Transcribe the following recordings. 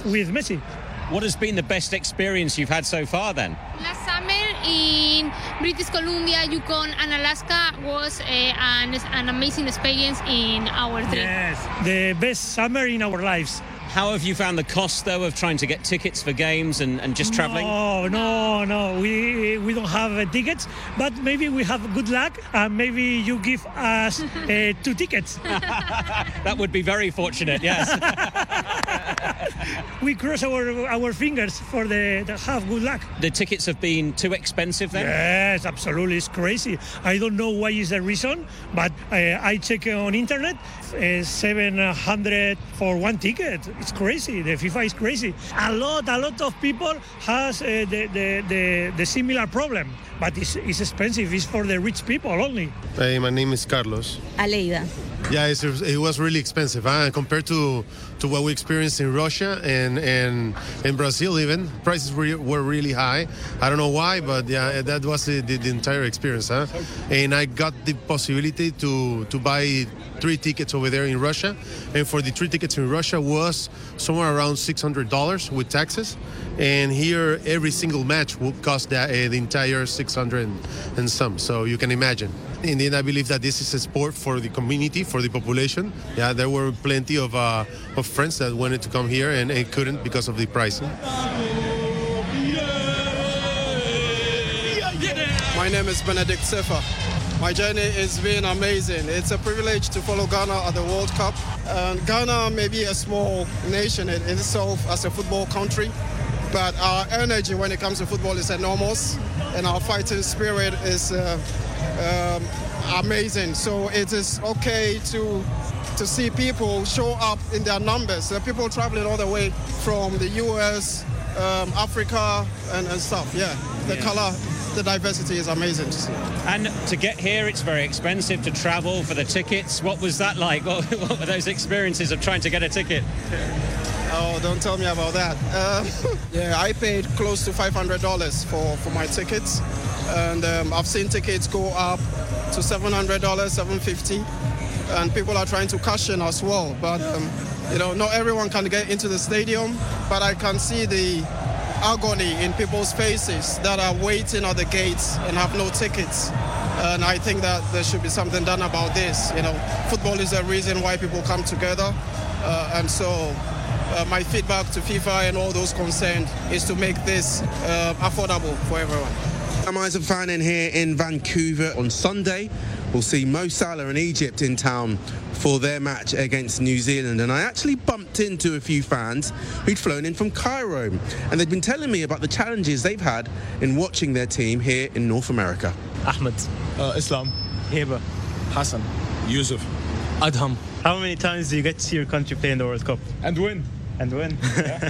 with Messi. What has been the best experience you've had so far then? Last summer in British Columbia, Yukon and Alaska was an amazing experience in our trip. Yes, the best summer in our lives. How have you found the cost, though, of trying to get tickets for games and just travelling? No. We don't have tickets, but maybe we have good luck and maybe you give us 2 tickets. That would be very fortunate, yes. We cross our fingers for the have good luck. The tickets have been too expensive then? Yes, absolutely. It's crazy. I don't know why is the reason, but I check on internet, 700 for 1 ticket. It's crazy. The FIFA is crazy. A lot of people has the similar problem, but it's expensive. It's for the rich people only. Hey, my name is Carlos. Aleida. Yeah, it was really expensive compared to what we experienced in Russia and in Brazil. Even prices were really high. I don't know why, but yeah, that was the entire experience. And I got the possibility to buy 3 tickets over there in Russia, and for the 3 tickets in Russia was somewhere around $600 with taxes, and here every single match will cost the entire 600 and some. So you can imagine. In the end, I believe that this is a sport for the community, for the population. Yeah, there were plenty of friends that wanted to come here and couldn't because of the pricing. My name is Benedict Sefa. My journey has been amazing. It's a privilege to follow Ghana at the World Cup. Ghana may be a small nation in itself as a football country, but our energy when it comes to football is enormous, and our fighting spirit is amazing. So it is okay to see people show up in their numbers. There are people traveling all the way from the US, Africa, and stuff. Yeah, the diversity is amazing to see. And to get here, it's very expensive to travel for the tickets. What was that like? What were those experiences of trying to get a ticket? Oh, don't tell me about that. Yeah, I paid close to $500 for my tickets. And I've seen tickets go up to $700, $750. And people are trying to cash in as well. But, not everyone can get into the stadium. But I can see the agony in people's faces that are waiting at the gates and have no tickets. And I think that there should be something done about this. Football is the reason why people come together. And so my feedback to FIFA and all those concerned is to make this affordable for everyone. I'm Isaac Fannin here in Vancouver. On Sunday, we'll see Mo Salah and Egypt in town for their match against New Zealand. And I actually bumped into a few fans who'd flown in from Cairo. And they'd been telling me about the challenges they've had in watching their team here in North America. Ahmed. Islam. Heba. Hassan. Yusuf. Adham. How many times do you get to see your country play in the World Cup? And win. Yeah.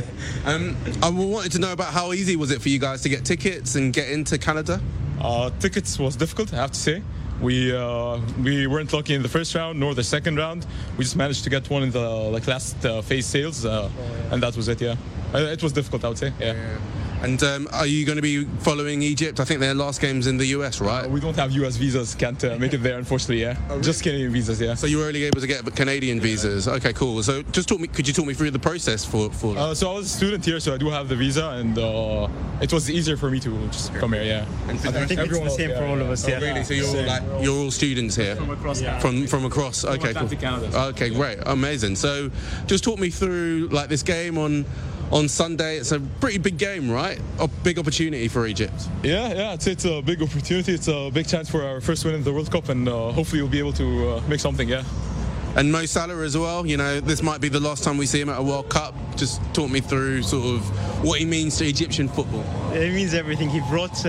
I wanted to know about how easy was it for you guys to get tickets and get into Canada? Tickets was difficult, I have to say. We weren't lucky in the first round nor the second round. We just managed to get one in the last phase sales, and that was it. Yeah, it was difficult, I would say. Yeah. And are you going to be following Egypt? I think their last game's in the US, right? We don't have US visas. Can't make it there, unfortunately. Yeah, really? Just Canadian visas. Yeah. So you were only able to get Canadian visas. Okay, cool. So could you talk me through the process for that? So I was a student here, so I do have the visa, and it was easier for me to just come here. Yeah. And I think it's the same for all of us. Yeah. Really? So you're all students here from across. Yeah. From across. Okay, Atlantic cool. Canada. Okay, great, amazing. So just talk me through this game on Sunday. It's a pretty big game, right? A big opportunity for Egypt. Yeah, I'd say it's a big opportunity. It's a big chance for our first win in the World Cup, and hopefully we'll be able to make something, yeah. And Mo Salah as well, this might be the last time we see him at a World Cup. Just talk me through sort of what he means to Egyptian football. It means everything. He brought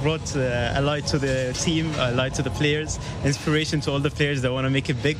a light to the team, a light to the players, inspiration to all the players that want to make it big.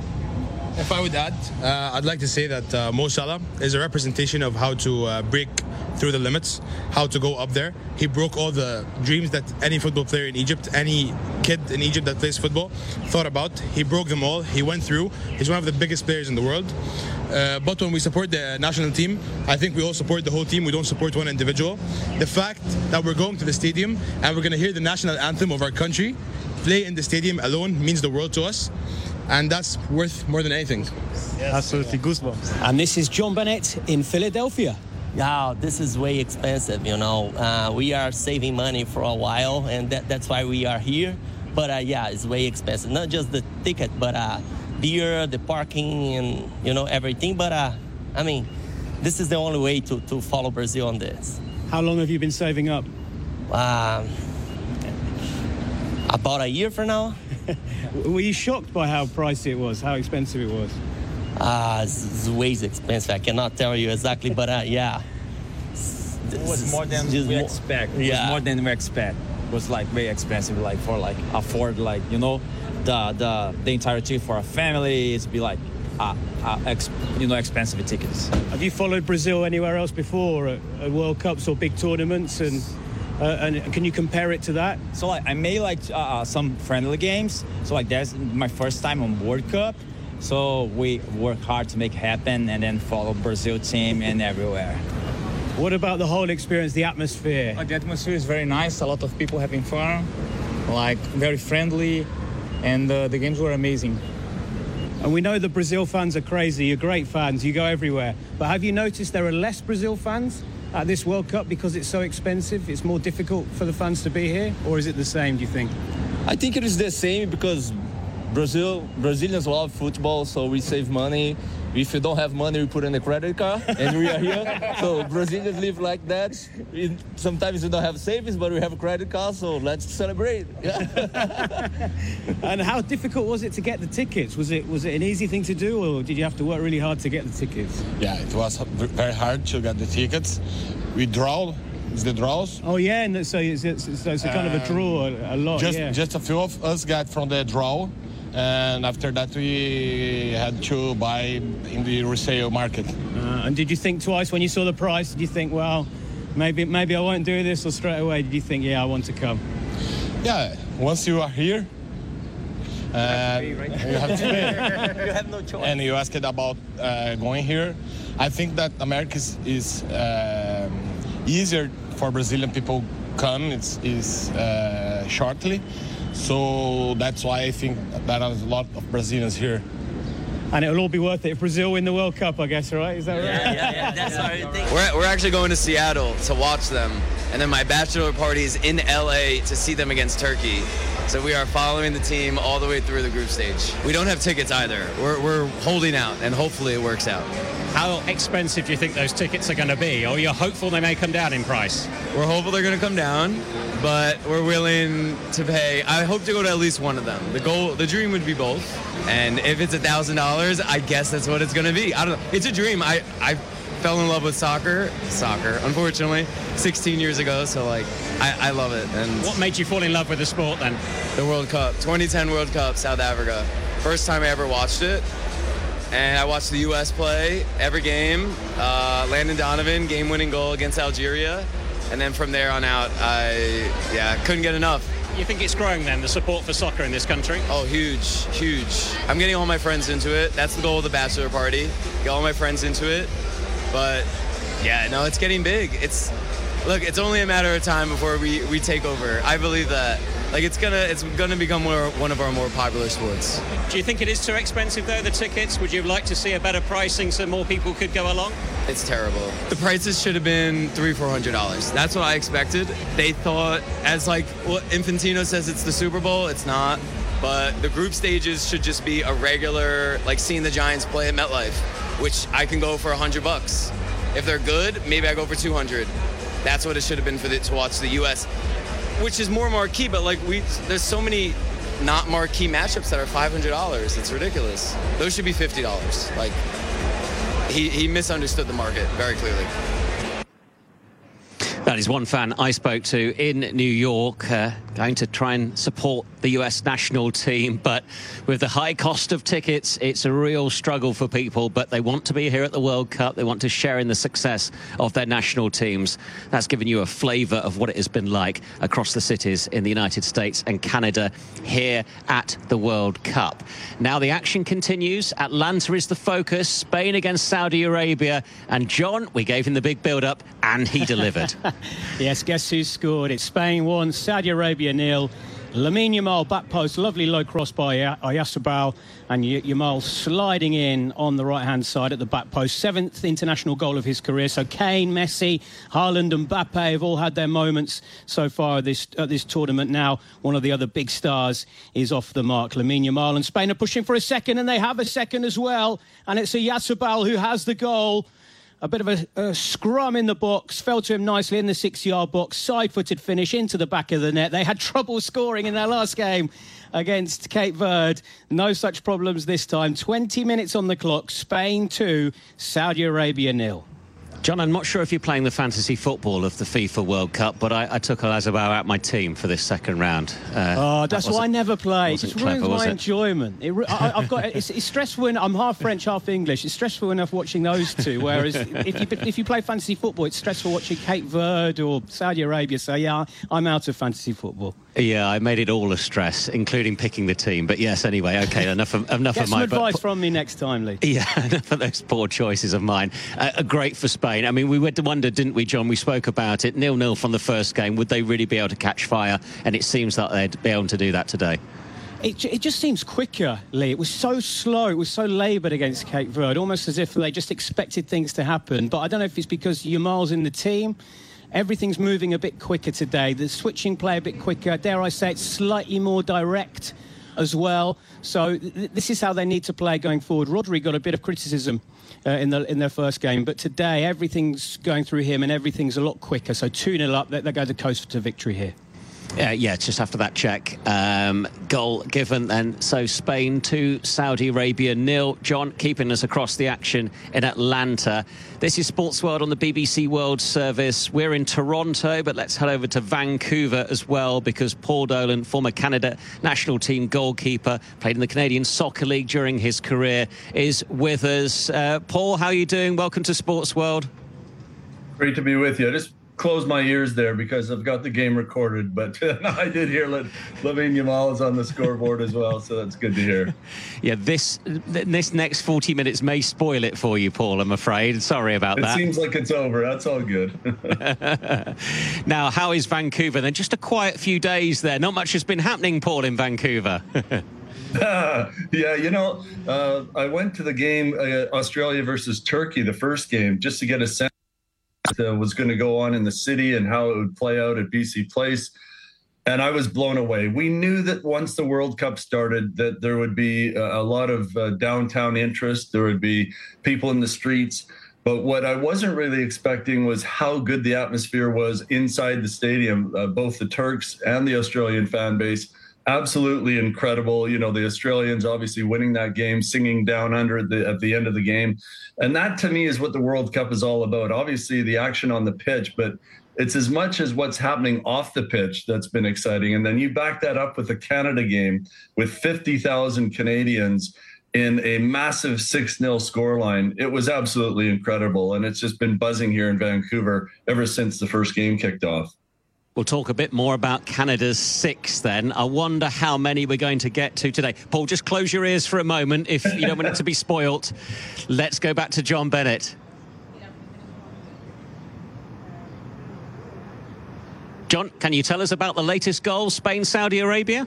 If I would add, I'd like to say that Mo Salah is a representation of how to break through the limits, how to go up there. He broke all the dreams that any football player in Egypt, any kid in Egypt that plays football, thought about. He broke them all. He went through. He's one of the biggest players in the world. But when we support the national team, I think we all support the whole team. We don't support one individual. The fact that we're going to the stadium and we're going to hear the national anthem of our country play in the stadium alone means the world to us. and that's worth more than anything. Yes. Absolutely, goosebumps. And this is John Bennett in Philadelphia. Yeah, this is way expensive, you know. We are saving money for a while, and that's why we are here. But yeah, it's way expensive. Not just the ticket, but beer, the parking, and, you know, everything. But, I mean, this is the only way to follow Brazil on this. How long have you been saving up? About a year from now. Were you shocked by how pricey it was, how expensive it was? It's way expensive. I cannot tell you exactly, but yeah. It was more than we expect. It was more than we expect. It was like very expensive, like for like afford, like, you know, the entire ticket for a family. It's be like expensive tickets. Have you followed Brazil anywhere else before at World Cups or big tournaments, and can you compare it to that? So like I made like some friendly games. So like that's my first time on World Cup. So we work hard to make it happen and then follow Brazil team and everywhere. What about the whole experience, the atmosphere? The atmosphere is very nice. A lot of people having fun, like very friendly, and the games were amazing. And we know the Brazil fans are crazy. You're great fans. You go everywhere. But have you noticed there are less Brazil fans at this World Cup because it's so expensive? It's more difficult for the fans to be here? Or is it the same, do you think? I think it is the same because Brazilians love football, so we save money. If you don't have money, we put in a credit card, and we are here. So Brazilians live like that. Sometimes we don't have savings, but we have a credit card, so let's celebrate. Yeah. And how difficult was it to get the tickets? Was it an easy thing to do, or did you have to work really hard to get the tickets? Yeah, it was very hard to get the tickets. We draw. It's the draws. Oh yeah, and so it's a kind of a draw a lot. Just a few of us got from the draw. And after that, we had to buy in the resale market. And did you think twice when you saw the price? Did you think, well, maybe I won't do this, or straight away did you think, yeah, I want to come? Yeah, once you are here, you have to pay. You have no choice. And you asked about going here. I think that America is easier for Brazilian people come. It's shortly. So that's why I think that there's a lot of Brazilians here. And it'll all be worth it if Brazil win the World Cup, I guess, right? Is that right? Yeah, that's what I think. We're actually going to Seattle to watch them. And then my bachelor party is in LA to see them against Turkey. So we are following the team all the way through the group stage. We don't have tickets either. We're holding out, and hopefully it works out. How expensive do you think those tickets are going to be? Or you're hopeful they may come down in price? We're hopeful they're going to come down, but we're willing to pay. I hope to go to at least one of them. The dream would be both. And if it's $1,000, I guess that's what it's going to be. I don't know. It's a dream. I fell in love with soccer, unfortunately, 16 years ago. So, like, I love it. And what made you fall in love with the sport then? The World Cup, 2010 World Cup, South Africa. First time I ever watched it. And I watched the U.S. play every game. Landon Donovan, game-winning goal against Algeria. And then from there on out, I couldn't get enough. You think it's growing then, the support for soccer in this country? Oh, huge, huge. I'm getting all my friends into it. That's the goal of the bachelor party. Get all my friends into it. But yeah, no, it's getting big. It's only a matter of time before we take over. I believe that. Like it's gonna become one of our more popular sports. Do you think it is too expensive though, the tickets? Would you like to see a better pricing so more people could go along? It's terrible. The prices should have been $300-400. That's what I expected. They thought, as like what Infantino says, it's the Super Bowl. It's not. But the group stages should just be a regular, like seeing the Giants play at MetLife, which I can go for $100. If they're good, maybe I go for $200. That's what it should have been to watch the U.S., which is more marquee. But like there's so many not marquee matchups that are $500. It's ridiculous. Those should be $50. Like he misunderstood the market very clearly. That is one fan I spoke to in New York, going to try and support the US national team. But with the high cost of tickets, it's a real struggle for people. But they want to be here at the World Cup. They want to share in the success of their national teams. That's given you a flavour of what it has been like across the cities in the United States and Canada here at the World Cup. Now the action continues. Atlanta is the focus. Spain against Saudi Arabia. And John, we gave him the big build-up, and he delivered. Yes, guess who scored? It's Spain 1, Saudi Arabia 0. Lamine Yamal, back post, lovely low cross by Oyarzabal, and Yamal sliding in on the right-hand side at the back post. 7th international goal of his career. So Kane, Messi, Haaland and Mbappe have all had their moments so far at this tournament. Now, one of the other big stars is off the mark. Lamine Yamal, and Spain are pushing for a second, and they have a second as well. And it's Oyarzabal who has the goal. A bit of a scrum in the box, fell to him nicely in the 6-yard box, side-footed finish into the back of the net. They had trouble scoring in their last game against Cape Verde. No such problems this time. 20 minutes on the clock, Spain 2, Saudi Arabia 0. John, I'm not sure if you're playing the fantasy football of the FIFA World Cup, but I took Oyarzabal out my team for this second round. That's why I never play. It just ruins my enjoyment. It's stressful. I'm half French, half English. It's stressful enough watching those two. Whereas if you play fantasy football, it's stressful watching Cape Verde or Saudi Arabia. So yeah, I'm out of fantasy football. Yeah, I made it all a stress, including picking the team. But yes, anyway, okay, enough of my... Get some advice from me next time, Lee. Yeah, enough of those poor choices of mine. Great for Spain. I mean, we wondered, didn't we, John? We spoke about it. 0-0 from the first game. Would they really be able to catch fire? And it seems that they'd be able to do that today. It just seems quicker, Lee. It was so slow. It was so laboured against Cape Verde, almost as if they just expected things to happen. But I don't know if it's because Yamal's in the team. Everything's moving a bit quicker today. The switching play a bit quicker. Dare I say it's slightly more direct as well. So this is how they need to play going forward. Rodri got a bit of criticism in their first game, but today everything's going through him and everything's a lot quicker. So 2-0 up. They go the coast to victory here. Yeah, just after that check. Goal given then. So Spain 2, Saudi Arabia 0. John, keeping us across the action in Atlanta. This is Sports World on the BBC World Service. We're in Toronto, but let's head over to Vancouver as well, because Paul Dolan, former Canada national team goalkeeper, played in the Canadian Soccer League during his career, is with us. Paul, how are you doing? Welcome to Sports World. Great to be with you. Just close my ears there because I've got the game recorded, but I did hear Lamine Yamal is on the scoreboard as well, so that's good to hear. Yeah, this next 40 minutes may spoil it for you, Paul, I'm afraid. Sorry about that. It seems like it's over. That's all good. Now, how is Vancouver? Then just a quiet few days there. Not much has been happening, Paul, in Vancouver. Yeah, I went to the game, Australia versus Turkey, the first game, just to get a sense was going to go on in the city and how it would play out at BC Place. And I was blown away. We knew that once the World Cup started that there would be a lot of downtown interest. There would be people in the streets. But what I wasn't really expecting was how good the atmosphere was inside the stadium, both the Turks and the Australian fan base. Absolutely incredible. The Australians obviously winning that game, singing Down Under at the end of the game. And that, to me, is what the World Cup is all about. Obviously, the action on the pitch, but it's as much as what's happening off the pitch that's been exciting. And then you back that up with the Canada game with 50,000 Canadians in a massive 6-0 scoreline. It was absolutely incredible. And it's just been buzzing here in Vancouver ever since the first game kicked off. We'll talk a bit more about Canada's 6 then. I wonder how many we're going to get to today. Paul, just close your ears for a moment if you don't want it to be spoilt. Let's go back to John Bennett. John, can you tell us about the latest goal, Spain, Saudi Arabia?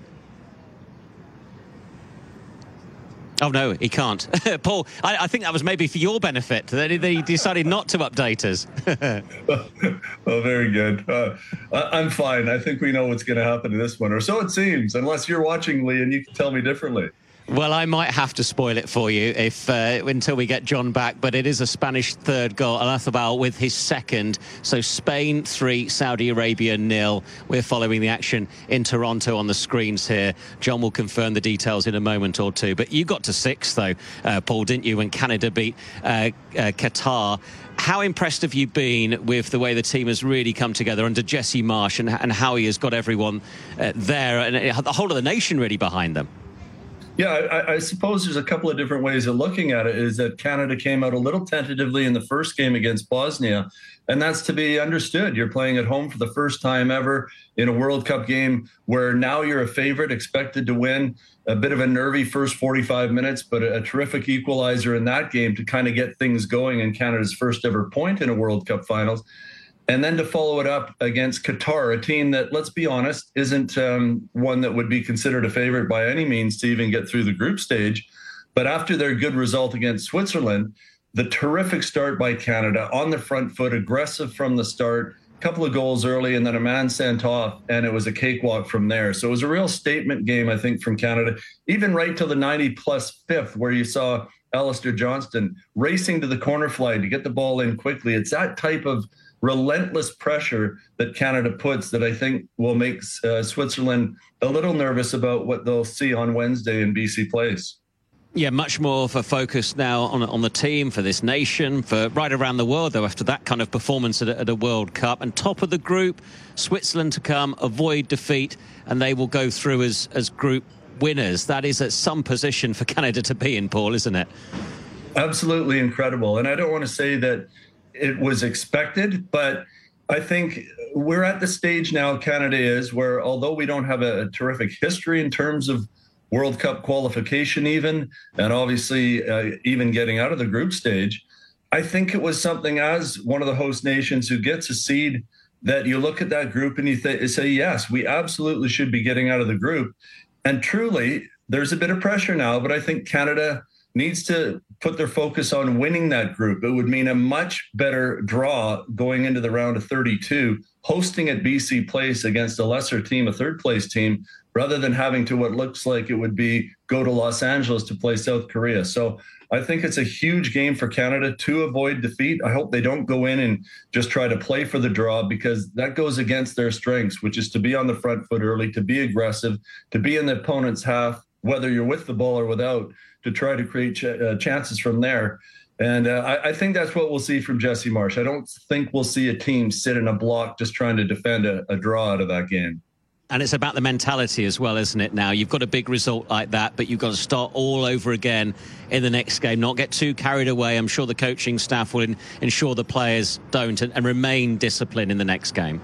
Oh, no, he can't. Paul, I think that was maybe for your benefit. They decided not to update us. Well, very good. I'm fine. I think we know what's going to happen to this one, or so it seems, unless you're watching, Lee, and you can tell me differently. Well, I might have to spoil it for you until we get John back, but it is a Spanish third goal. Oyarzabal with his second. So Spain 3, Saudi Arabia 0. We're following the action in Toronto on the screens here. John will confirm the details in a moment or two. But you got to 6, though, Paul, didn't you, when Canada beat Qatar? How impressed have you been with the way the team has really come together under Jesse Marsch and how he has got everyone there and the whole of the nation really behind them? Yeah, I suppose there's a couple of different ways of looking at it. Is that Canada came out a little tentatively in the first game against Bosnia, and that's to be understood. You're playing at home for the first time ever in a World Cup game where now you're a favorite, expected to win. A bit of a nervy first 45 minutes, but a terrific equalizer in that game to kind of get things going in Canada's first ever point in a World Cup finals. and then to follow it up against Qatar, a team that, let's be honest, isn't one that would be considered a favorite by any means to even get through the group stage. But after their good result against Switzerland, the terrific start by Canada on the front foot, aggressive from the start, couple of goals early and then a man sent off, and it was a cakewalk from there. So it was a real statement game, I think, from Canada, even right till the 90-plus fifth, where you saw Alistair Johnston racing to the corner flag to get the ball in quickly. It's that type of relentless pressure that Canada puts that I think will make Switzerland a little nervous about what they'll see on Wednesday in BC Place. Yeah, much more of a focus now on the team, for this nation, for right around the world, though, after that kind of performance at a World Cup. And top of the group, Switzerland to come, avoid defeat, and they will go through as group winners. That is at some position for Canada to be in, Paul, isn't it? Absolutely incredible. And I don't want to say that it was expected, but I think we're at the stage now, Canada is, where although we don't have a terrific history in terms of World Cup qualification even, and obviously even getting out of the group stage, I think it was something as one of the host nations who gets a seed that you look at that group and you say, yes, we absolutely should be getting out of the group. And truly, there's a bit of pressure now, but I think Canada needs to put their focus on winning that group. It would mean a much better draw going into the round of 32, hosting at BC Place against a lesser team, a third-place team, rather than having to what looks like it would be go to Los Angeles to play South Korea. So I think it's a huge game for Canada to avoid defeat. I hope they don't go in and just try to play for the draw, because that goes against their strengths, which is to be on the front foot early, to be aggressive, to be in the opponent's half, whether you're with the ball or without, to try to create chances from there. And I think that's what we'll see from Jesse Marsch. I don't think we'll see a team sit in a block just trying to defend a draw out of that game. And it's about the mentality as well, isn't it, now? You've got a big result like that, but you've got to start all over again in the next game, not get too carried away. I'm sure the coaching staff will ensure the players don't, and remain disciplined in the next game.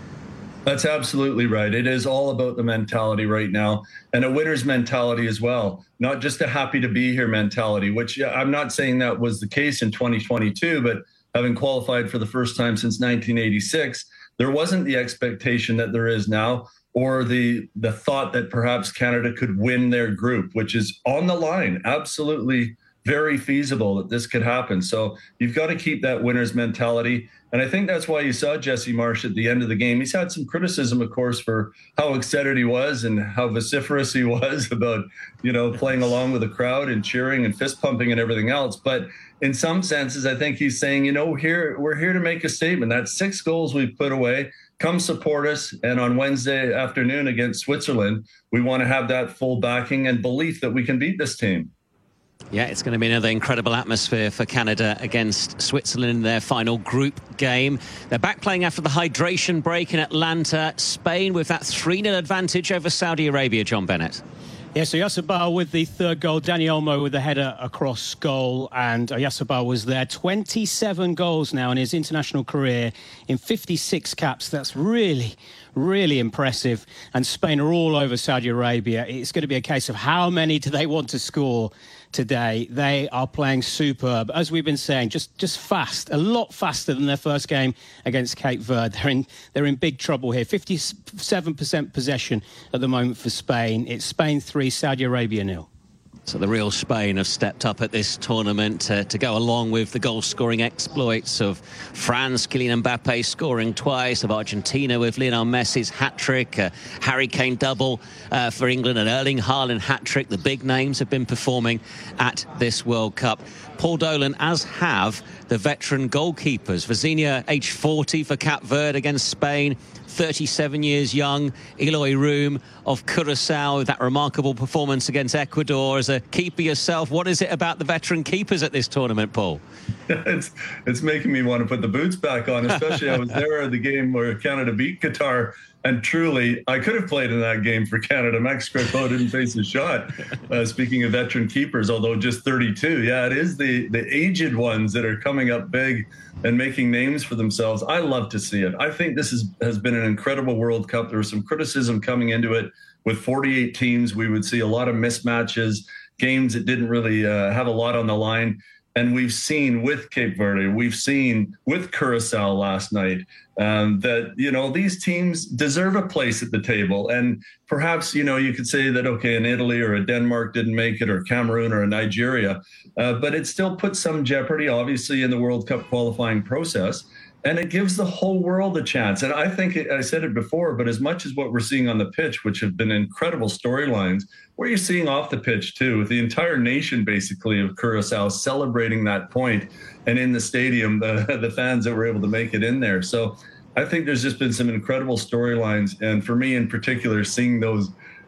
That's absolutely right. It is all about the mentality right now, and a winner's mentality as well, not just a happy to be here mentality, which I'm not saying that was the case in 2022, but having qualified for the first time since 1986, there wasn't the expectation that there is now, or the thought that perhaps Canada could win their group, which is on the line. Absolutely very feasible that this could happen. So you've got to keep that winner's mentality. And I think that's why you saw Jesse Marsch at the end of the game. He's had some criticism, of course, for how excited he was and how vociferous he was about, playing along with the crowd and cheering and fist pumping and everything else. But in some senses, I think he's saying, we're here to make a statement. That's 6 goals we've put away. Come support us. And on Wednesday afternoon against Switzerland, we want to have that full backing and belief that we can beat this team. Yeah, it's going to be another incredible atmosphere for Canada against Switzerland in their final group game. They're back playing after the hydration break in Atlanta. Spain with that 3-0 advantage over Saudi Arabia, John Bennett. Yeah, so Oyarzabal with the third goal, Dani Olmo with the header across goal, and Oyarzabal was there. 27 goals now in his international career in 56 caps. That's really, really impressive. And Spain are all over Saudi Arabia. It's going to be a case of how many do they want to score today. They are playing superb. As we've been saying, just fast, a lot faster than their first game against Cape Verde. They're in big trouble here. 57% possession at the moment for Spain. It's Spain 3, Saudi Arabia 0. So the real Spain have stepped up at this tournament to go along with the goal-scoring exploits of France, Kylian Mbappe scoring twice, of Argentina with Lionel Messi's hat-trick, Harry Kane double for England, and Erling Haaland hat-trick. The big names have been performing at this World Cup. Paul Dolan, as have the veteran goalkeepers. Vizinha, age 40 for Cape Verde against Spain, 37 years young. Eloy Room of Curacao with that remarkable performance against Ecuador. As a keeper yourself, what is it about the veteran keepers at this tournament, Paul? It's making me want to put the boots back on, especially I was there at the game where Canada beat Qatar. And truly, I could have played in that game for Canada. Max Crepeau didn't face a shot. Speaking of veteran keepers, although just 32. Yeah, it is the aged ones that are coming up big and making names for themselves. I love to see it. I think this has been an incredible World Cup. There was some criticism coming into it. With 48 teams, we would see a lot of mismatches, games that didn't really have a lot on the line. And we've seen with Cape Verde, we've seen with Curacao last night, that, these teams deserve a place at the table. And perhaps, you could say that, okay, an Italy or a Denmark didn't make it, or Cameroon or a Nigeria, but it still puts some jeopardy, obviously, in the World Cup qualifying process. And it gives the whole world a chance. And I think, I said it before, but as much as what we're seeing on the pitch, which have been incredible storylines, what you're seeing off the pitch too, with the entire nation basically of Curacao celebrating that point, and in the stadium, the fans that were able to make it in there. So I think there's just been some incredible storylines. And for me in particular, seeing those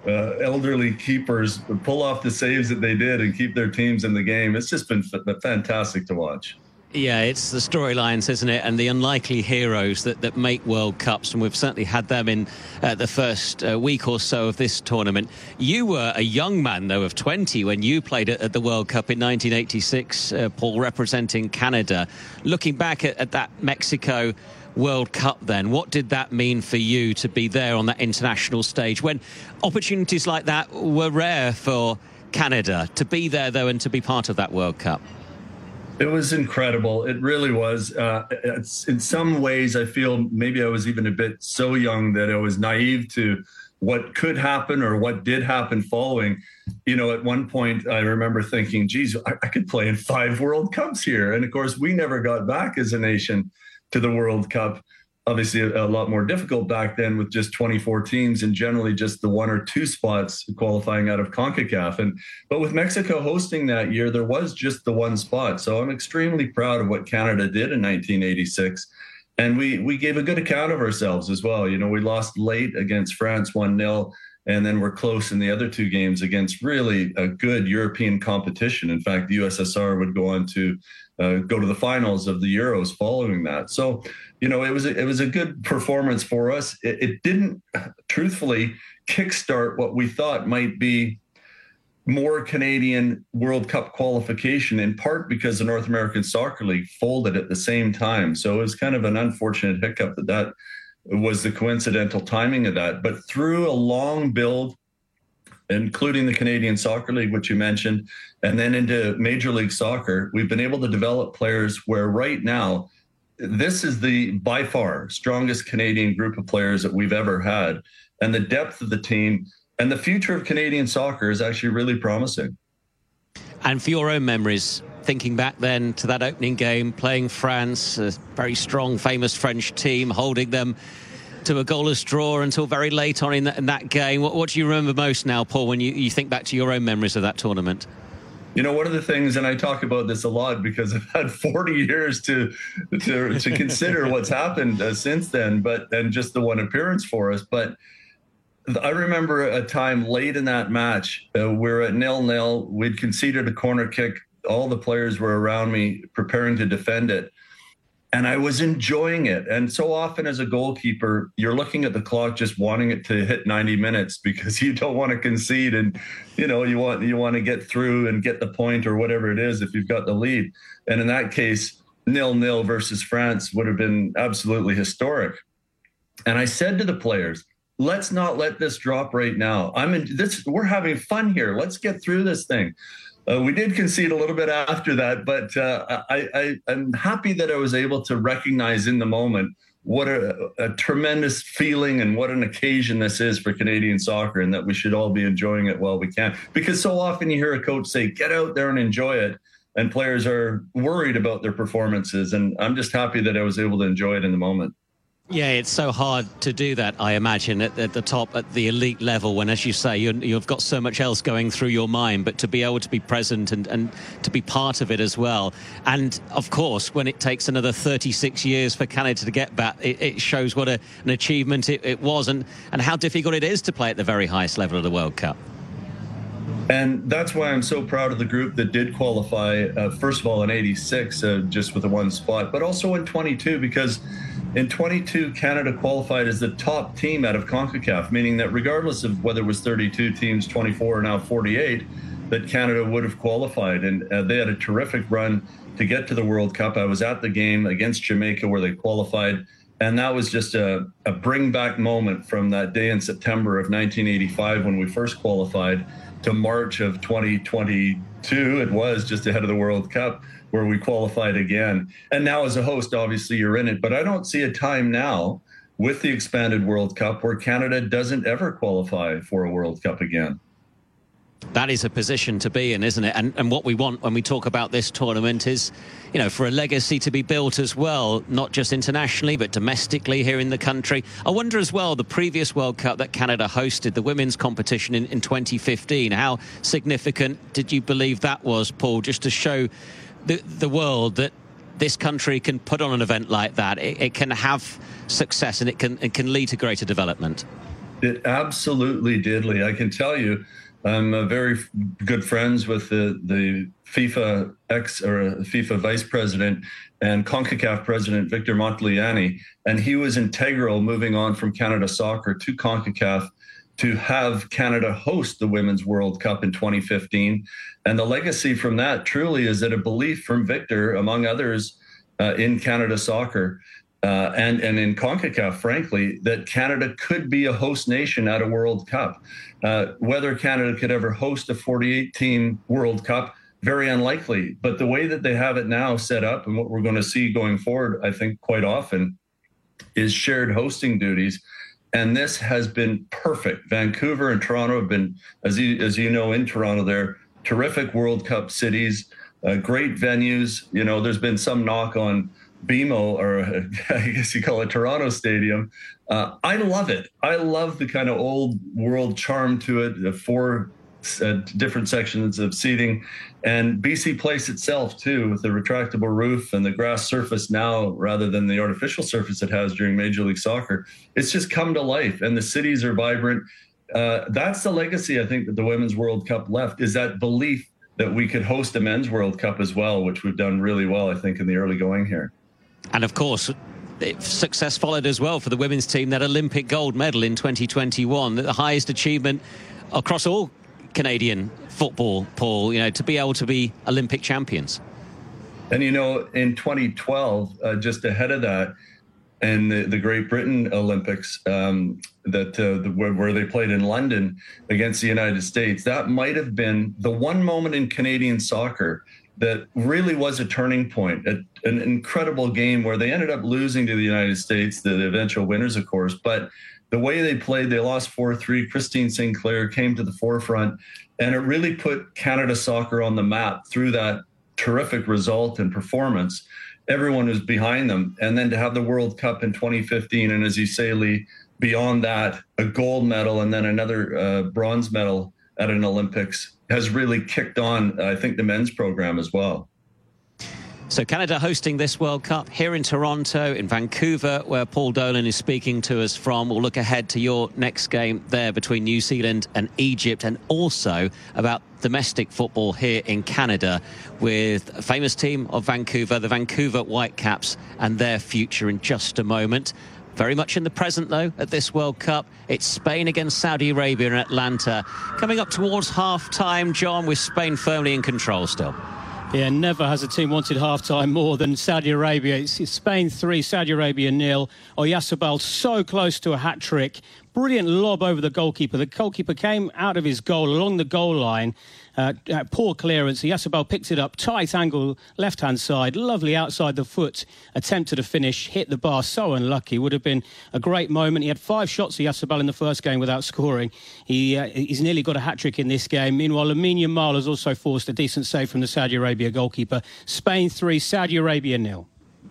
elderly keepers pull off the saves that they did and keep their teams in the game, it's just been fantastic to watch. Yeah, it's the storylines, isn't it? And the unlikely heroes that make World Cups. And we've certainly had them in the first week or so of this tournament. You were a young man, though, of 20 when you played at the World Cup in 1986, Paul, representing Canada. Looking back at that Mexico World Cup then, what did that mean for you to be there on that international stage when opportunities like that were rare for Canada? To be there, though, and to be part of that World Cup? It was incredible. It really was. In some ways, I feel maybe I was even a bit so young that I was naive to what could happen or what did happen following. At one point, I remember thinking, geez, I could play in 5 World Cups here. And of course, we never got back as a nation to the World Cup. Obviously, a lot more difficult back then with just 24 teams and generally just the 1 or 2 spots qualifying out of CONCACAF. But with Mexico hosting that year, there was just the 1 spot. So I'm extremely proud of what Canada did in 1986. And we gave a good account of ourselves as well. We lost late against France 1-0, and then we're close in the other 2 games against really a good European competition. In fact, the USSR would go on to go to the finals of the Euros following that. So, it was a good performance for us. It didn't, truthfully, kickstart what we thought might be more Canadian World Cup qualification, in part because the North American Soccer League folded at the same time. So it was kind of an unfortunate hiccup that was the coincidental timing of that. But through a long build, including the Canadian Soccer League, which you mentioned, and then into Major League Soccer, we've been able to develop players where right now, this is the by far strongest Canadian group of players that we've ever had. And the depth of the team and the future of Canadian soccer is actually really promising. And for your own memories, thinking back then to that opening game, playing France, a very strong, famous French team, holding them to a goalless draw until very late on in that game. What do you remember most now, Paul, when you think back to your own memories of that tournament? One of the things, and I talk about this a lot because I've had 40 years to consider what's happened since then, and just the 1 appearance for us. But I remember a time late in that match, we're at 0-0. We'd conceded a corner kick. All the players were around me preparing to defend it. And I was enjoying it. And so often as a goalkeeper, you're looking at the clock, just wanting it to hit 90 minutes because you don't want to concede. And, you want to get through and get the point or whatever it is if you've got the lead. And in that case, 0-0 versus France would have been absolutely historic. And I said to the players, let's not let this drop right now. We're having fun here. Let's get through this thing. We did concede a little bit after that, but I'm happy that I was able to recognize in the moment what a tremendous feeling and what an occasion this is for Canadian soccer, and that we should all be enjoying it while we can. Because so often you hear a coach say, get out there and enjoy it, and players are worried about their performances. And I'm just happy that I was able to enjoy it in the moment. Yeah, it's so hard to do that, I imagine, at the top, at the elite level, when, as you say, you've got so much else going through your mind, but to be able to be present and to be part of it as well. And, of course, when it takes another 36 years for Canada to get back, it shows what an achievement it was and how difficult it is to play at the very highest level of the World Cup. And that's why I'm so proud of the group that did qualify, first of all, in 86, just with the 1 spot, but also in 22, because in 22, Canada qualified as the top team out of CONCACAF, meaning that regardless of whether it was 32 teams, 24, or now 48, that Canada would have qualified. And they had a terrific run to get to the World Cup. I was at the game against Jamaica where they qualified. And that was just a bring back moment from that day in September of 1985 when we first qualified to March of 2022. It was just ahead of the World Cup. where we qualified again. And now as a host, obviously you're in it, but I don't see a time now with the expanded World Cup where Canada doesn't ever qualify for a World Cup again. That is a position to be in, isn't it? And what we want when we talk about this tournament is, you know, for a legacy to be built as well, not just internationally, but domestically here in the country. I wonder as well, the previous World Cup that Canada hosted, the women's competition in 2015, how significant did you believe that was, Paul, just to show the world that this country can put on an event like that? It can have success and it can lead to greater development. It absolutely did, Lee. I can tell you, I'm very good friends with the FIFA FIFA vice president and CONCACAF president, Victor Montagliani, and he was integral moving on from Canada Soccer to CONCACAF to have Canada host the Women's World Cup in 2015. And the legacy from that truly is that a belief from Victor, among others, in Canada Soccer, and in CONCACAF, frankly, that Canada could be a host nation at a World Cup. Whether Canada could ever host a 48-team World Cup, very unlikely. But the way that they have it now set up and what we're going to see going forward, I think quite often, is shared hosting duties. And this has been perfect. Vancouver and Toronto have been, as you know, in Toronto, they're terrific World Cup cities, great venues. You know, there's been some knock on BMO, or I guess you call it Toronto Stadium. I love it. I love the kind of old world charm to it, the four different sections of seating, and BC Place itself too, with the retractable roof and the grass surface now rather than the artificial surface it has during Major League Soccer. It's just come to life, and the cities are vibrant. That's the legacy, I think, that the Women's World Cup left, is that belief that we could host a Men's World Cup as well, which we've done really well, I think, in the early going here. And of course, success followed as well for the women's team, that Olympic gold medal in 2021, the highest achievement across all Canadian football, Paul, you know, to be able to be Olympic champions. And, you know, in 2012, just ahead of that, and the Great Britain Olympics where they played in London against the United States, that might have been the one moment in Canadian soccer that really was a turning point, an incredible game where they ended up losing to the United States, the eventual winners, of course. But the way they played, they lost 4-3. Christine Sinclair came to the forefront, and it really put Canada Soccer on the map through that terrific result and performance. Everyone was behind them. And then to have the World Cup in 2015, and as you say, Lee, beyond that, a gold medal and then another bronze medal at an Olympics has really kicked on, I think, the men's program as well. So Canada hosting this World Cup here in Toronto, in Vancouver, where Paul Dolan is speaking to us from. We'll look ahead to your next game there between New Zealand and Egypt, and also about domestic football here in Canada with a famous team of Vancouver, the Vancouver Whitecaps, and their future in just a moment. Very much in the present, though, at this World Cup. It's Spain against Saudi Arabia in Atlanta. Coming up towards half-time, John, with Spain firmly in control still. Yeah, never has a team wanted half-time more than Saudi Arabia. It's Spain 3, Saudi Arabia 0. Oyarzabal so close to a hat-trick. Brilliant lob over the goalkeeper. The goalkeeper came out of his goal along the goal line. Poor clearance. Oyarzabal picks it up. Tight angle, left-hand side. Lovely outside the foot. Attempted a finish. Hit the bar. So unlucky. Would have been a great moment. He had 5 shots, Oyarzabal, in the first game without scoring. He's nearly got a hat-trick in this game. Meanwhile, Lamine Yamal has also forced a decent save from the Saudi Arabia goalkeeper. Spain 3, Saudi Arabia 0.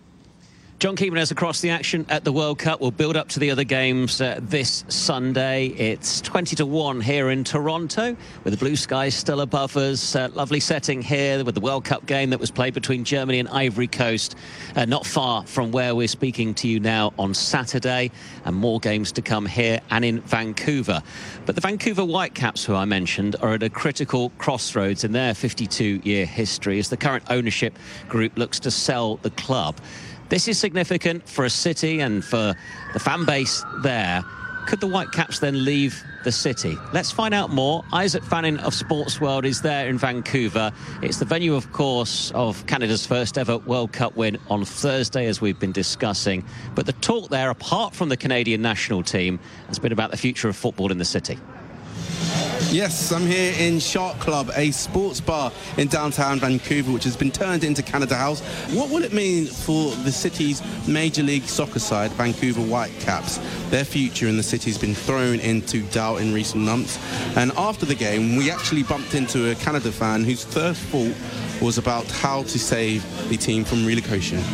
John keeping us across the action at the World Cup. We'll build up to the other games this Sunday. It's 20-1 here in Toronto, with the blue skies still above us. Lovely setting here with the World Cup game that was played between Germany and Ivory Coast, not far from where we're speaking to you now on Saturday, and more games to come here and in Vancouver. But the Vancouver Whitecaps, who I mentioned, are at a critical crossroads in their 52-year history as the current ownership group looks to sell the club. This is significant for a city and for the fan base there. Could the Whitecaps then leave the city? Let's find out more. Isaac Fannin of Sports World is there in Vancouver. It's the venue, of course, of Canada's first ever World Cup win on Thursday, as we've been discussing. But the talk there, apart from the Canadian national team, has been about the future of football in the city. Yes, I'm here in Shark Club, a sports bar in downtown Vancouver, which has been turned into Canada House. What will it mean for the city's Major League Soccer side, Vancouver Whitecaps? Their future in the city has been thrown into doubt in recent months. And after the game, we actually bumped into a Canada fan whose first thought was about how to save the team from relocation.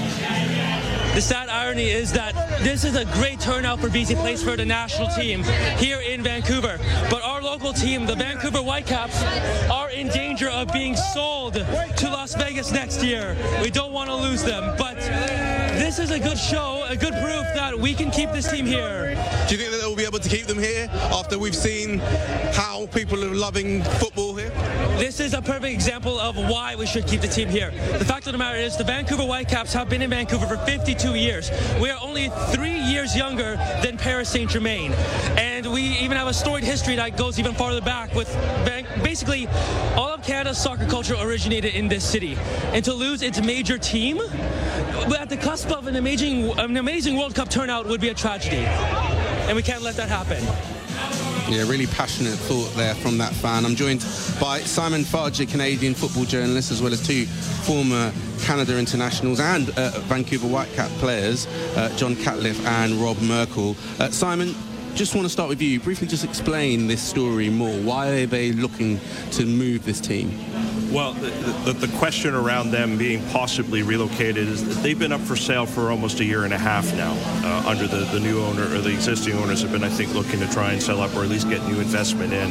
The sad irony is that this is a great turnout for BC Place for the national team here in Vancouver. But our local team, the Vancouver Whitecaps, are in danger of being sold to Las Vegas next year. We don't want to lose them. But this is a good show, a good proof that we can keep this team here. Do you think that they'll be able to keep them here after we've seen how people are loving football here? This is a perfect example of why we should keep the team here. The fact of the matter is the Vancouver Whitecaps have been in Vancouver for 52 years. We are only 3 years younger than Paris Saint-Germain. And we even have a storied history that goes even farther back with basically all of Canada's soccer culture originated in this city. And to lose its major team at the cusp of an amazing World Cup turnout would be a tragedy. And we can't let that happen. Yeah, really passionate thought there from that fan. I'm joined by Simon Fudge, a Canadian football journalist, as well as two former Canada internationals and Vancouver Whitecap players, John Catliff and Rob Merkel. Simon, just want to start with you. Briefly just explain this story more. Why are they looking to move this team? Well, the question around them being possibly relocated is that they've been up for sale for almost a year and a half now under the new owner, or the existing owners have been, I think, looking to try and sell up or at least get new investment in.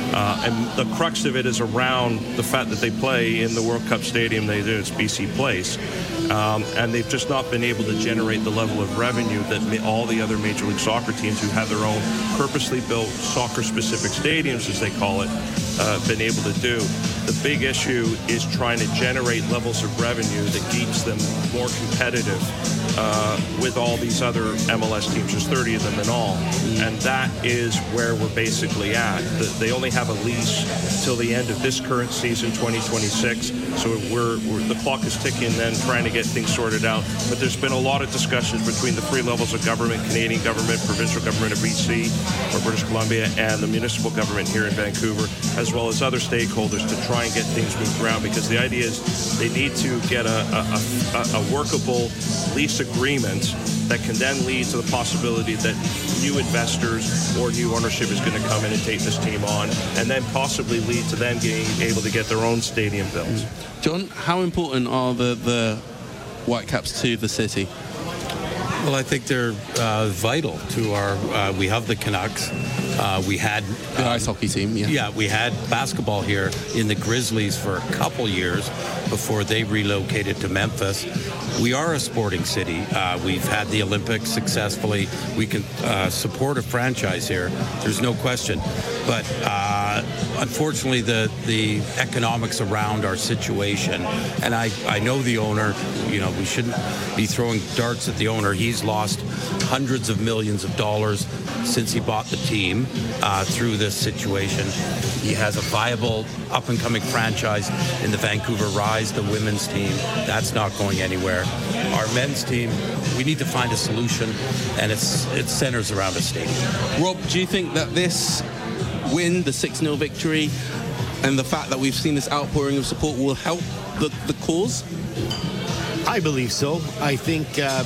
And the crux of it is around the fact that they play in the World Cup stadium they do. It's BC Place. And they've just not been able to generate the level of revenue that all the other Major League Soccer teams who have their own purposely built soccer-specific stadiums, as they call it, been able to do. The big issue is trying to generate levels of revenue that keeps them more competitive with all these other MLS teams. There's 30 of them in all. And that is where we're basically at. They only have a lease till the end of this current season, 2026. So the clock is ticking then, trying to get things sorted out. But there's been a lot of discussions between the three levels of government, Canadian government, provincial government of BC or British Columbia, and the municipal government here in Vancouver, as well as other stakeholders to try and get things moved around, because the idea is they need to get a workable lease agreement that can then lead to the possibility that new investors or new ownership is going to come in and take this team on, and then possibly lead to them being able to get their own stadium built. John, how important are the Whitecaps to the city? Well, I think they're vital to our. We have the Canucks. We had the ice hockey team. Yeah, we had basketball here in the Grizzlies for a couple years before they relocated to Memphis. We are a sporting city. We've had the Olympics successfully. We can support a franchise here. There's no question. But unfortunately, the economics around our situation, and I know the owner. You know, we shouldn't be throwing darts at the owner. He's lost hundreds of millions of dollars since he bought the team through this situation. He has a viable up-and-coming franchise in the Vancouver Rise, the women's team. That's not going anywhere. Our men's team, we need to find a solution, and it centers around a stadium. Rob, do you think that this win, the 6-0 victory, and the fact that we've seen this outpouring of support will help the cause? I believe so. I think,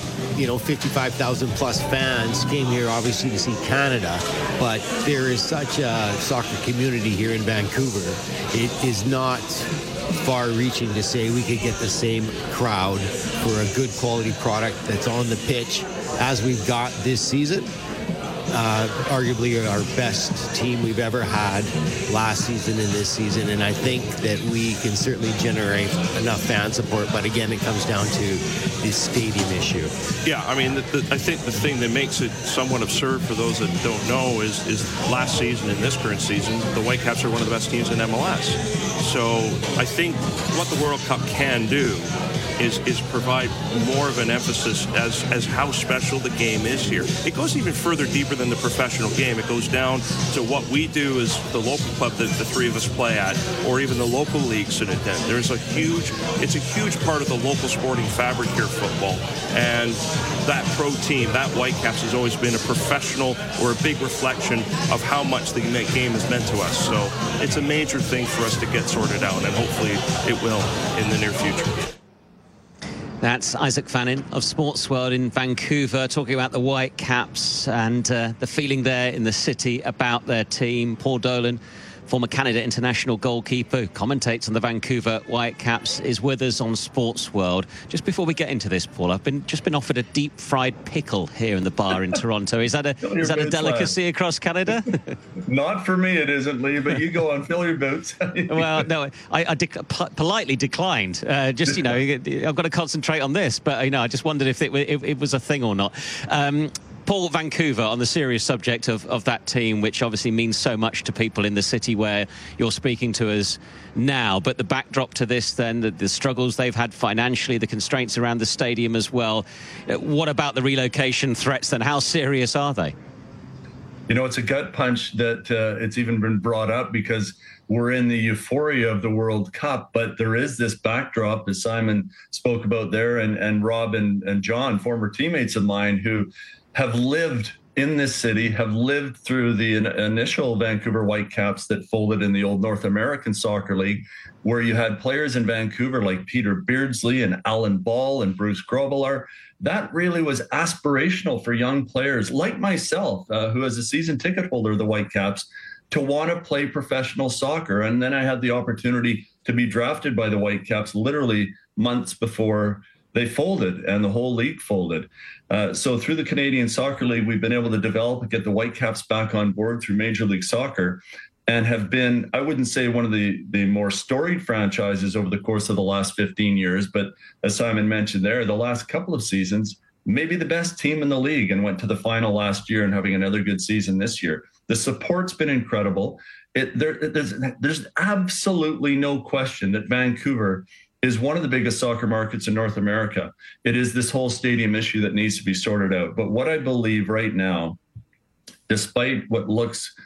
55,000 plus fans came here obviously to see Canada, but there is such a soccer community here in Vancouver. It is not far-reaching to say we could get the same crowd for a good quality product that's on the pitch as we've got this season. Arguably our best team we've ever had last season and this season, and I think that we can certainly generate enough fan support, but again it comes down to the stadium issue. Yeah, I mean, I think the thing that makes it somewhat absurd for those that don't know is last season and this current season, the Whitecaps are one of the best teams in MLS. So I think what the World Cup can do is provide more of an emphasis as how special the game is here. It goes even further deeper than the professional game. It goes down to what we do as the local club that the three of us play at, or even the local leagues in it. It's a huge part of the local sporting fabric here, football. And that pro team, that Whitecaps, has always been a professional or a big reflection of how much the game has meant to us. So it's a major thing for us to get sorted out, and hopefully it will in the near future. That's Isaac Fannin of Sports World in Vancouver, talking about the Whitecaps and the feeling there in the city about their team. Paul Dolan, former Canada international goalkeeper who commentates on the Vancouver Whitecaps, is with us on Sports World. Just before we get into this, Paul, I've just been offered a deep fried pickle here in the bar in Toronto. Is that a delicacy across Canada? Not for me, it isn't, Lee. But you go on, fill your boots. Well, no, I politely declined. I've got to concentrate on this. But I just wondered if it was a thing or not. Paul, Vancouver, on the serious subject of that team, which obviously means so much to people in the city where you're speaking to us now. But the backdrop to this, then, the struggles they've had financially, the constraints around the stadium as well. What about the relocation threats, then? How serious are they? It's a gut punch that it's even been brought up because we're in the euphoria of the World Cup, but there is this backdrop, as Simon spoke about there, and Rob and John, former teammates of mine who have lived in this city, have lived through the initial Vancouver Whitecaps that folded in the old North American Soccer League, where you had players in Vancouver like Peter Beardsley and Alan Ball and Bruce Grobbelaar. That really was aspirational for young players like myself, who as a season ticket holder of the Whitecaps, to want to play professional soccer. And then I had the opportunity to be drafted by the Whitecaps literally months before they folded and the whole league folded. So through the Canadian Soccer League, we've been able to develop and get the Whitecaps back on board through Major League Soccer, and have been, I wouldn't say one of the more storied franchises over the course of the last 15 years, but as Simon mentioned there, the last couple of seasons, maybe the best team in the league, and went to the final last year and having another good season this year. The support's been incredible. There's absolutely no question that Vancouver is one of the biggest soccer markets in North America. It is this whole stadium issue that needs to be sorted out. But what I believe right now, despite what looks,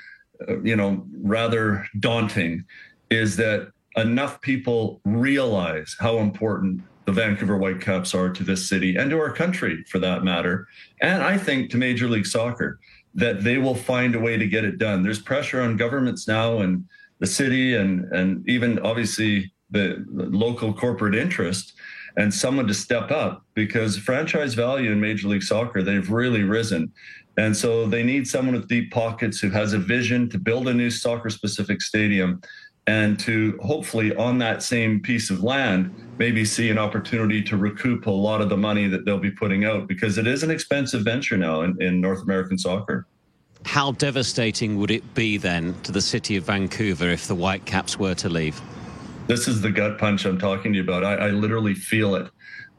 rather daunting, is that enough people realize how important the Vancouver Whitecaps are to this city and to our country, for that matter. And I think to Major League Soccer, that they will find a way to get it done. There's pressure on governments now and the city and even obviously the local corporate interest, and someone to step up, because franchise value in Major League Soccer, they've really risen. And so they need someone with deep pockets who has a vision to build a new soccer-specific stadium, and to hopefully on that same piece of land, maybe see an opportunity to recoup a lot of the money that they'll be putting out, because it is an expensive venture now in North American soccer. How devastating would it be then to the city of Vancouver if the Whitecaps were to leave? This is the gut punch I'm talking to you about. I literally feel it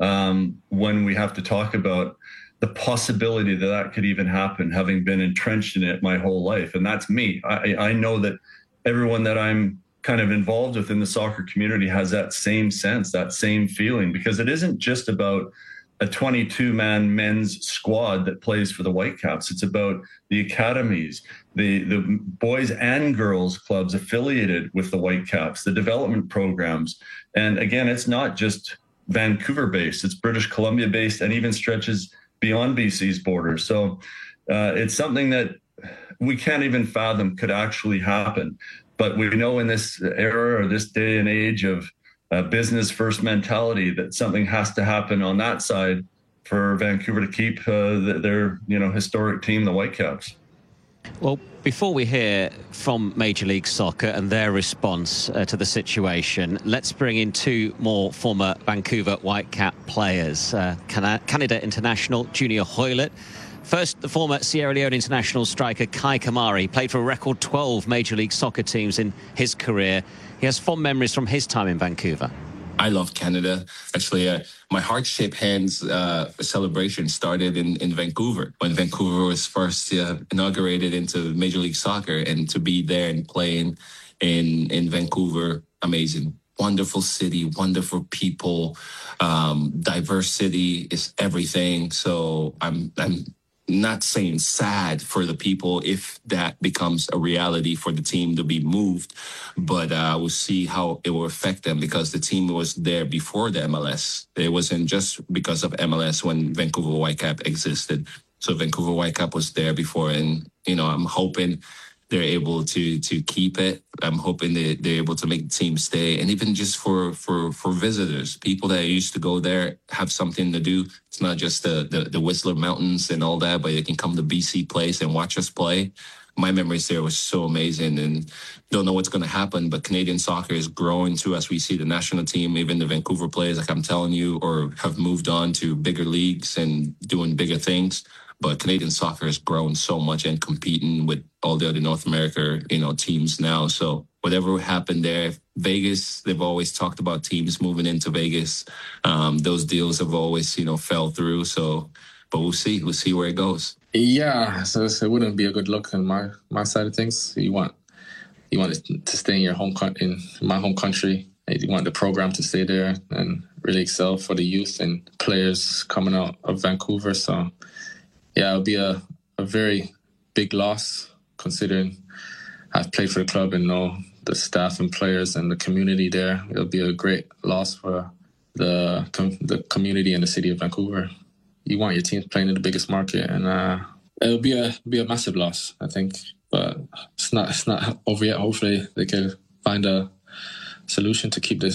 when we have to talk about the possibility that could even happen, having been entrenched in it my whole life. And that's me. I know that everyone that I'm kind of involved with in the soccer community has that same sense, that same feeling, because it isn't just about a 22-man men's squad that plays for the Whitecaps. It's about the academies, the boys and girls clubs affiliated with the Whitecaps, the development programs. And again, it's not just Vancouver-based, it's British Columbia-based, and even stretches beyond BC's borders. So it's something that we can't even fathom could actually happen. But we know in this era or this day and age of business first mentality that something has to happen on that side for Vancouver to keep their historic team, the Whitecaps. Well, before we hear from Major League Soccer and their response to the situation, let's bring in two more former Vancouver Whitecap players. Canada international Junior Hoilett. First, the former Sierra Leone international striker Kai Kamari played for a record 12 Major League Soccer teams in his career. He has fond memories from his time in Vancouver. I love Canada. Actually, my heart-shaped hands celebration started in Vancouver, when Vancouver was first inaugurated into Major League Soccer, and to be there and playing in Vancouver, amazing. wonderful city, wonderful people. Diversity is everything. So I'm not saying sad for the people if that becomes a reality for the team to be moved, but we'll see how it will affect them, because the team was there before the MLS. It wasn't just because of MLS when Vancouver Whitecap existed. So Vancouver Whitecap was there before, and I'm hoping they're able to keep it. I'm hoping they're able to make the team stay. And even just for visitors, people that used to go there have something to do. It's not just the Whistler Mountains and all that, but they can come to BC Place and watch us play. My memories there was so amazing, and don't know what's going to happen, but Canadian soccer is growing too, as we see the national team, even the Vancouver players, like I'm telling you, or have moved on to bigger leagues and doing bigger things. But Canadian soccer has grown so much and competing with all the other North America, teams now. So whatever happened there, Vegas, they've always talked about teams moving into Vegas. Those deals have always, fell through. So, but we'll see. We'll see where it goes. Yeah, so it wouldn't be a good look on my side of things. You want to stay in your in my home country. You want the program to stay there and really excel for the youth and players coming out of Vancouver. So. Yeah, it'll be a very big loss, considering I've played for the club and know the staff and players and the community there. It'll be a great loss for the community and the city of Vancouver. You want your team playing in the biggest market, and it'll be a massive loss, I think. But it's not over yet. Hopefully, they can find a solution to keep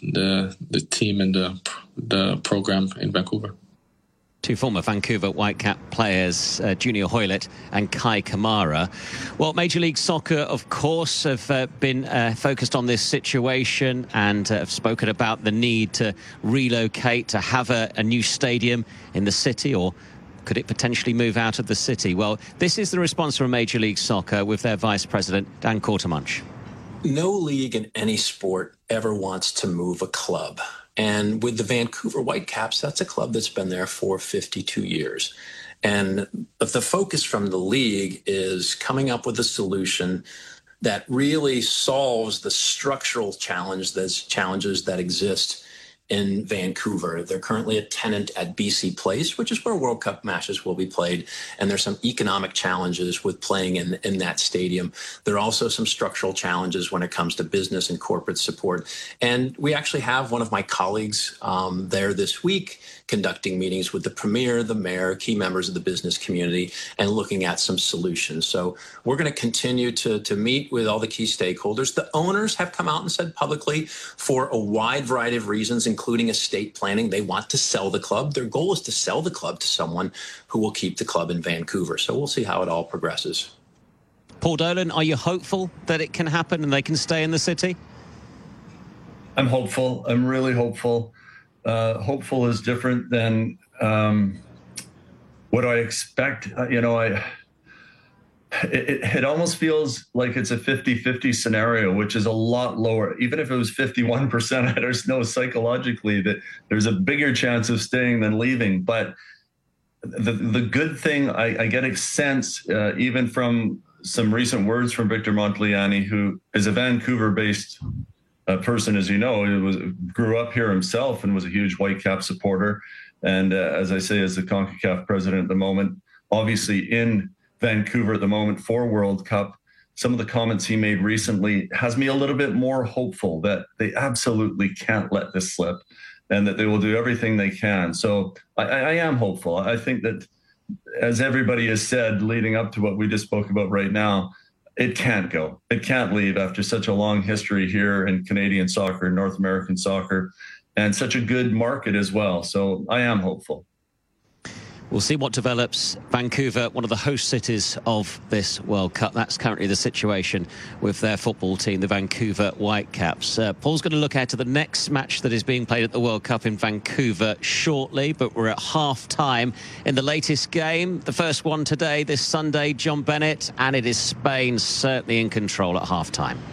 the team and the program in Vancouver. Two former Vancouver Whitecap players, Junior Hoylett and Kai Kamara. Well, Major League Soccer, of course, have been focused on this situation and have spoken about the need to relocate, to have a new stadium in the city, or could it potentially move out of the city? Well, this is the response from Major League Soccer with their Vice President, Dan Courtemanche. No league in any sport ever wants to move a club. And with the Vancouver Whitecaps, that's a club that's been there for 52 years. And the focus from the league is coming up with a solution that really solves the structural challenges that exist in Vancouver. They're currently a tenant at BC Place, which is where World Cup matches will be played. And there's some economic challenges with playing in that stadium. There are also some structural challenges when it comes to business and corporate support. And we actually have one of my colleagues there this week conducting meetings with the premier, the mayor, key members of the business community, and looking at some solutions. So we're going to continue to meet with all the key stakeholders. The owners have come out and said publicly, for a wide variety of reasons, including estate planning, they want to sell the club. Their goal is to sell the club to someone who will keep the club in Vancouver. So we'll see how it all progresses. Paul Dolan, are you hopeful that it can happen and they can stay in the city? I'm hopeful. I'm really hopeful. Hopeful is different than what I expect. It almost feels like it's a 50-50 scenario, which is a lot lower. Even if it was 51%, I just know psychologically that there's a bigger chance of staying than leaving. But the good thing, I get a sense, even from some recent words from Victor Montagliani, who is a Vancouver-based person, as you know, grew up here himself and was a huge Whitecap supporter. And as I say, as the CONCACAF president at the moment, obviously in Vancouver at the moment for World Cup, some of the comments he made recently has me a little bit more hopeful that they absolutely can't let this slip and that they will do everything they can. So I am hopeful. I think that, as everybody has said leading up to what we just spoke about right now, it can't go. It can't leave after such a long history here in Canadian soccer, North American soccer, and such a good market as well. So I am hopeful. We'll see what develops. Vancouver, one of the host cities of this World Cup. That's currently the situation with their football team, the Vancouver Whitecaps. Paul's going to look ahead to the next match that is being played at the World Cup in Vancouver shortly, but we're at half-time in the latest game. The first one today, this Sunday, John Bennett, and it is Spain certainly in control at half-time.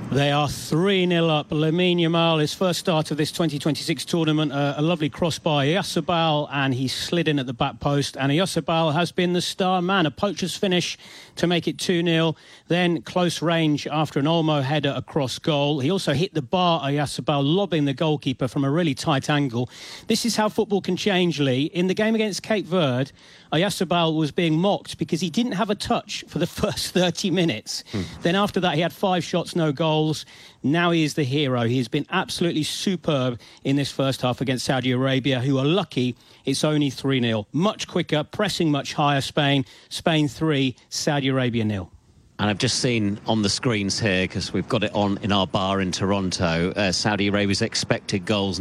They are 3-0 up. Lamine Yamal, his first start of this 2026 tournament, a lovely cross by Oyarzabal, and he slid in at the back post. And Oyarzabal has been the star man, a poacher's finish to make it 2-0. Then close range after an Olmo header across goal. He also hit the bar, Oyarzabal, lobbing the goalkeeper from a really tight angle. This is how football can change, Lee. In the game against Cape Verde, Oyarzabal was being mocked because he didn't have a touch for the first 30 minutes. Then after that, he had 5 shots, no goals. Now he is the hero. He has been absolutely superb in this first half against Saudi Arabia, who are lucky it's only 3-0. Much quicker, pressing much higher. Spain 3, Saudi Arabia 0. And I've just seen on the screens here, because we've got it on in our bar in Toronto, Saudi Arabia's expected goals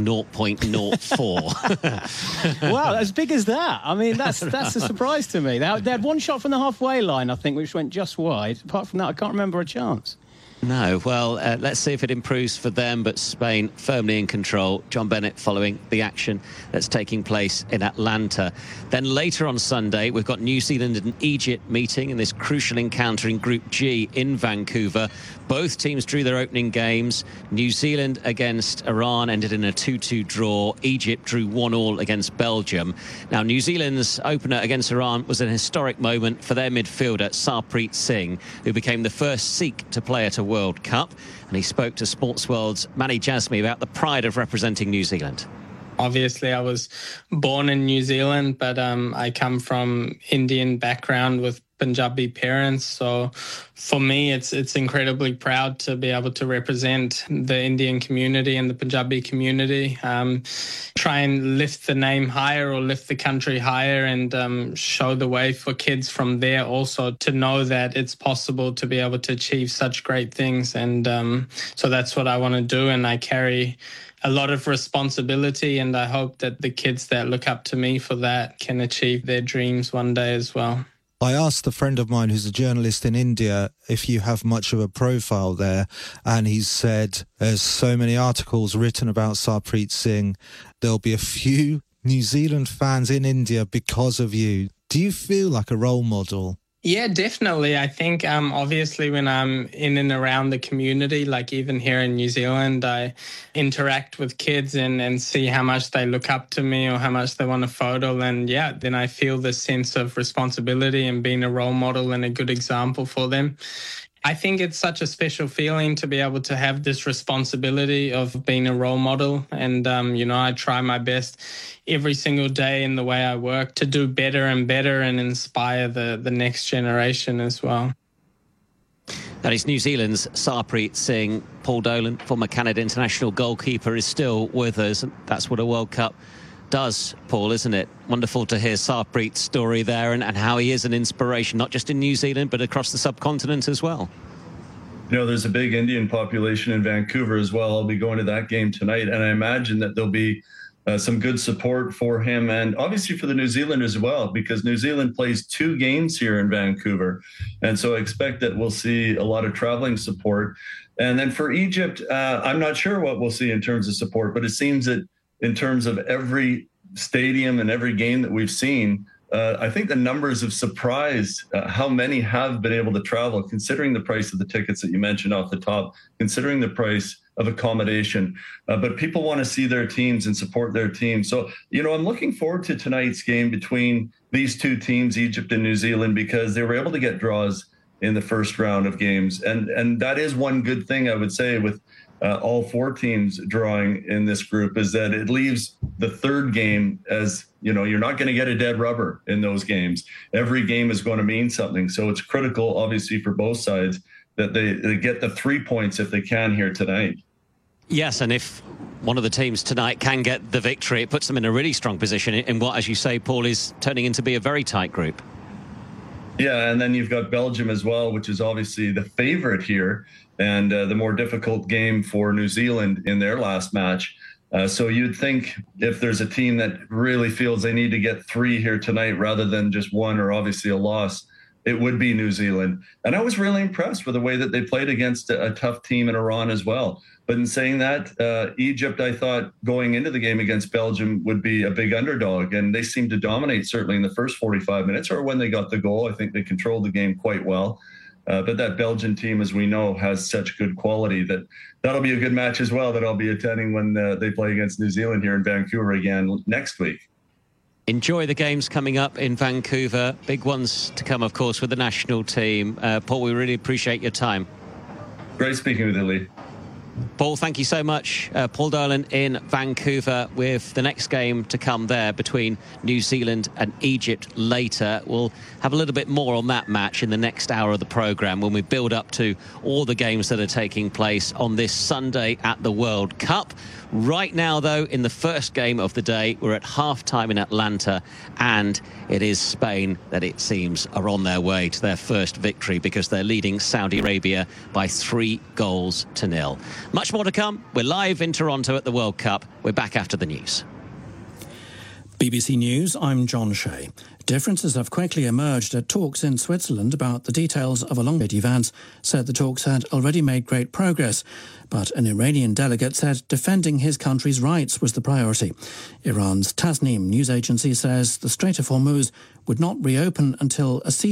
0.04. Wow, as big as that. I mean, that's a surprise to me. They had one shot from the halfway line, I think, which went just wide. Apart from that, I can't remember a chance. No, well, let's see if it improves for them, but Spain firmly in control. John Bennett following the action that's taking place in Atlanta. Then later on Sunday, we've got New Zealand and Egypt meeting in this crucial encounter in Group G in Vancouver. Both teams drew their opening games. New Zealand against Iran ended in a 2-2 draw. Egypt drew 1-1 against Belgium. Now, New Zealand's opener against Iran was an historic moment for their midfielder, Sarpreet Singh, who became the first Sikh to play at a World Cup. And he spoke to Sportsworld's Manny Jasmi about the pride of representing New Zealand. Obviously, I was born in New Zealand, but I come from Indian background with Punjabi parents. So for me, it's incredibly proud to be able to represent the Indian community and the Punjabi community, try and lift the name higher or lift the country higher, and show the way for kids from there also to know that it's possible to be able to achieve such great things. And so that's what I want to do. And I carry a lot of responsibility, and I hope that the kids that look up to me for that can achieve their dreams one day as well. I asked a friend of mine who's a journalist in India if you have much of a profile there, and he said there's so many articles written about Sarpreet Singh. There'll be a few New Zealand fans in India because of you. Do you feel like a role model? Yeah, definitely. I think obviously when I'm in and around the community, like even here in New Zealand, I interact with kids and see how much they look up to me or how much they want a photo. And yeah, then I feel this sense of responsibility and being a role model and a good example for them. I think it's such a special feeling to be able to have this responsibility of being a role model. And, I try my best every single day in the way I work to do better and better and inspire the next generation as well. That is New Zealand's Sarpreet Singh. Paul Dolan, former Canada international goalkeeper, is still with us. And that's what a World Cup does, Paul, isn't it? Wonderful to hear Sarpreet's story there and how he is an inspiration, not just in New Zealand, but across the subcontinent as well. There's a big Indian population in Vancouver as well. I'll be going to that game tonight, and I imagine that there'll be some good support for him and obviously for the New Zealanders as well, because New Zealand plays 2 games here in Vancouver. And so I expect that we'll see a lot of traveling support. And then for Egypt, I'm not sure what we'll see in terms of support, but it seems that in terms of every stadium and every game that we've seen, I think the numbers have surprised how many have been able to travel, considering the price of the tickets that you mentioned off the top, considering the price of accommodation. But people want to see their teams and support their teams. So, I'm looking forward to tonight's game between these 2 teams, Egypt and New Zealand, because they were able to get draws in the first round of games. And that is one good thing, I would say, with all 4 teams drawing in this group, is that it leaves the third game as, you're not going to get a dead rubber in those games. Every game is going to mean something. So it's critical, obviously, for both sides that they get the 3 points if they can here tonight. Yes, and if one of the teams tonight can get the victory, it puts them in a really strong position in what, as you say, Paul, is turning into be a very tight group. Yeah, and then you've got Belgium as well, which is obviously the favorite here, and the more difficult game for New Zealand in their last match. So you'd think if there's a team that really feels they need to get 3 here tonight rather than just 1 or obviously a loss, it would be New Zealand. And I was really impressed with the way that they played against a tough team in Iran as well. But in saying that, Egypt, I thought going into the game against Belgium would be a big underdog, and they seemed to dominate certainly in the first 45 minutes, or when they got the goal. I think they controlled the game quite well. But that Belgian team, as we know, has such good quality that'll be a good match as well that I'll be attending when they play against New Zealand here in Vancouver again next week. Enjoy the games coming up in Vancouver. Big ones to come, of course, with the national team. Paul, we really appreciate your time. Great speaking with you, Lee. Paul, thank you so much. Paul Dolan in Vancouver with the next game to come there between New Zealand and Egypt later. We'll have a little bit more on that match in the next hour of the programme when we build up to all the games that are taking place on this Sunday at the World Cup. Right now, though, in the first game of the day, we're at half-time in Atlanta, and it is Spain that it seems are on their way to their first victory because they're leading Saudi Arabia by 3-0. Much more to come. We're live in Toronto at the World Cup. We're back after the news. BBC News, I'm John Shea. Differences have quickly emerged at talks in Switzerland about the details of a long J.D. Vance said the talks had already made great progress, but an Iranian delegate said defending his country's rights was the priority. Iran's Tasnim news agency says the Strait of Hormuz would not reopen until a ceasefire